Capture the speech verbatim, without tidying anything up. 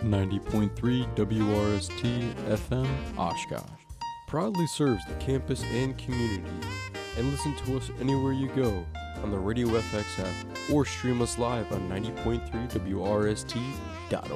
ninety point three W R S T F M Oshkosh proudly serves the campus and community. And listen to us anywhere you go on the Radio F X app or stream us live on ninety point three W R S T dot org.